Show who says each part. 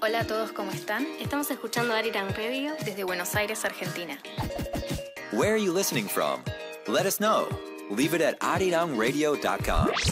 Speaker 1: Hola a todos, ¿cómo están? Estamos escuchando Arirang Radio desde Buenos Aires, Argentina.
Speaker 2: Where are you listening from? Let us know. Leave it at arirangradio.com.